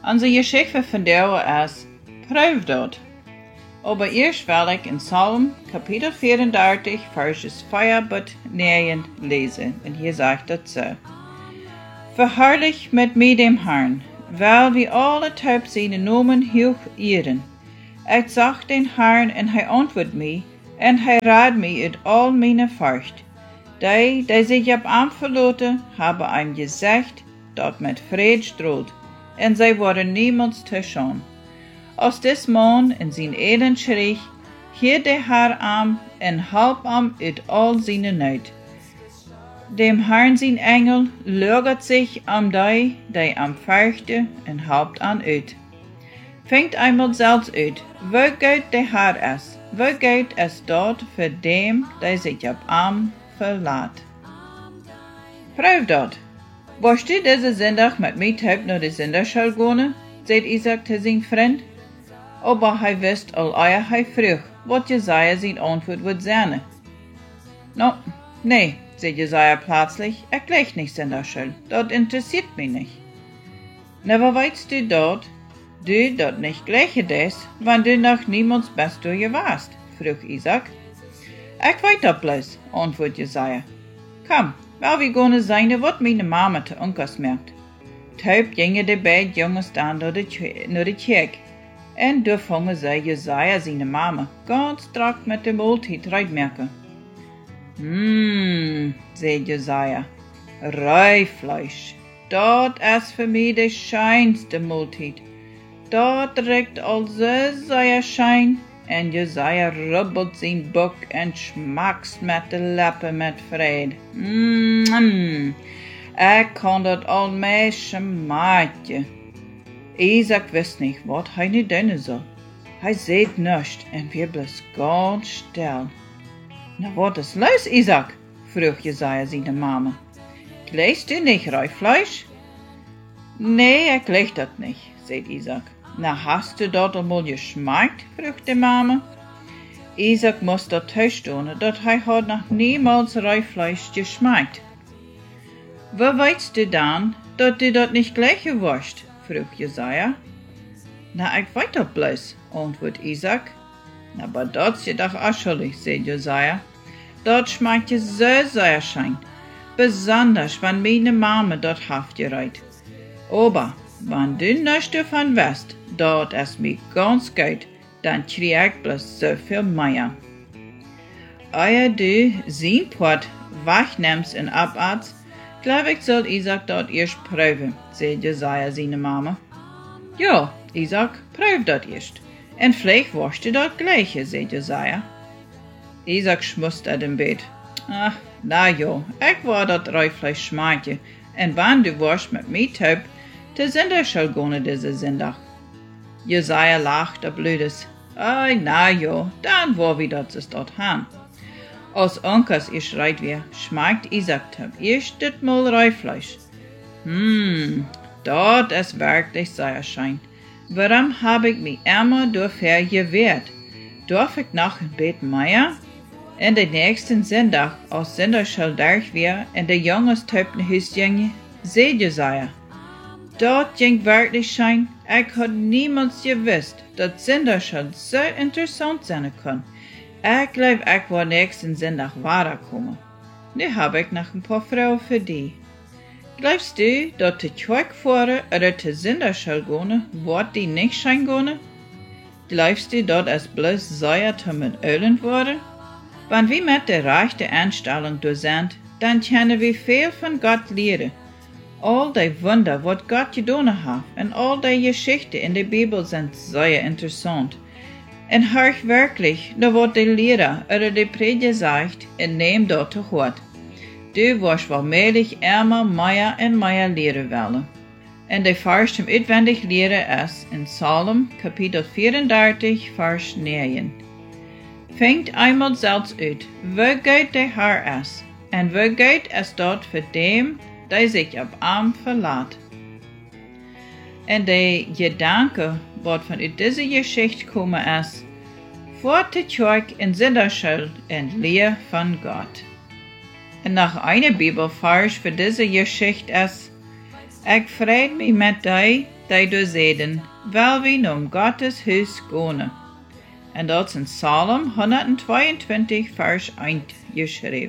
Onze Geschichte von der ist, prüf dort. Aber erst will ich in Psalm Kapitel 34, Verses 4 bis 9 lesen. Und hier sagt es so. Verherrlich mit mir dem Herrn, weil wir alle taub seine Namen hoch ehren. Ich sag den Herrn, und er antwortet mir, und er rad mir in all meine Furcht. Die sich ab ihm verloten, haben ihm gesagt, dat mit Fried droht, und sie worden niemals te schon. Als des Mann in sein Elend schrie, hier der Herr am, und halb am in all seine Not. Dem Herrn sein Engel lügert sich die am fürchten, und halbt an ut. Fängt einmal selbst ut, wo geht der Herr es, wo geht es dort für dem, der sich ab am verlässt. Prüf dort. Warst du diese Sonntag mit mir taub nach der Sonderschule gehen? Sagt Isaac zu seinem Freund. Aber er wisst all er früh, was Jesaja sein Antwort wird sein. No, nee, sagt Jesaja plötzlich, ich gleich nicht Sonderschule, das interessiert mich nicht. Na, wo weißt du dort nicht gleiche des, wenn du noch niemals best du je warst? Frug Isaac. Ich weiß das bloß, antwortet Jesaja. Komm, weil wir gehen sehen, was meine Mama zu Unkers merkt. Taub gingen die beiden Jungs dann naar de Kirche. Und da fangen sie Jesaja seine Mama ganz direkt mit der Mahlzeit reitmerken. Sagt Jesaja, Reifleisch, dat ist für mich die scheinste Mahlzeit. Dat riecht also sehr schein, und Jesaja rubbelt sein Buck und schmackst mit den Lippen mit Fried. Ich kann dat al mehr schmacken. Isaac wist nicht, was er nicht tun soll. Er sieht nichts und wir bloß ganz still. Na, was ist los, Isaac? frug Jesaja seine Mama. Gleichst du nicht Reifleisch? Nee, ich gleich dat nicht, sagt Isaac. Na, hast du dort einmal geschmeckt? frug die Mama. Isaac muss dort testun, dat er hat noch niemals Reifleisch geschmeckt. Wo weißt du dann, dat du dort nicht gleiche warst? frug Jesaja. Na, ich weiß doch bloß, antwortet Isaac. Na, aber dort ist doch aschelig, sagt Jesaja. Dort schmeckt es sehr schein. Besonders, wenn meine Mama dort haft gereit. Aber, wenn du nicht davon weißt, dort es mir ganz gut, dann krieg ich bloß so viel mehr. Ehe du sein Port wegnimmst und abarzt, glaub ich, soll Isaac dort erst prüfen, sagt Jesaja seine Mama. Ja, Isaac, prüf dort erst. Und vielleicht warst du dort gleiche, sagt Jesaja. Isaac schmustert im Bett. Ach, na ja, ich war dort Reifleisch schmeike. Und wenn du warst mit mir taub, der Sonderschule gehen diese Sonntag. Jesaja lachte blödes. Ay, na ja, dann war wir dort han. Als Onkers ihr schreit wir, schmeckt Isaac zum ersten Mal Reifleisch. Dort ist wirklich sehr schein. Warum hab ich mich immer dafür gewehrt? Darf ich noch ein Bett mehr? In den nächsten Sonntag, als Sonderschule durch wir, in der Jungs taubten Hüs gingen, seht Jesaja. Dort ging wirklich schein, ich had niemals gewusst, dass Sonderschule so interessant sein kann. Ich glaub, ich war nächsten Sonntag weiterkommen. Nu hab ich noch ein paar Frauen für die. Glaubst du, dass die Kirche fahren oder die Sonderschule gehen, wird die nicht schein gehen? Glaubst du, dass es bloß Säuer mit Ölen wurde? Wenn wir mit der rechten Einstellung durch sind, dann können wir viel von Gott lernen. All die Wunder, was Gott getan hat, und all die Geschichten in der Bibel sind sehr interessant. Und hörch wirklich, da wird der Lehrer oder der Prediger sagt, und nehm dort zu Hort. Du wirst allmählich immer mehr und mehr lehren wollen. Und der Vers zum auswendig lehren ist in Psalm Kapitel 34, Vers 9. Fängt einmal selbst ut, wo geht der Herr es, und wo geht es dort für dem, der sich ab ihm verlässt. Und der Gedanke, was von dieser Geschichte kommen ist, vor die Kirche in Sonderschule und Lehre von Gott. Und nach einer Bibelvers für diese Geschichte ist, ich freue mich mit dir, die du zeiden, wel wie om Gottes huis gaan. En dat is in Psalm 122 vers 1 geschreven.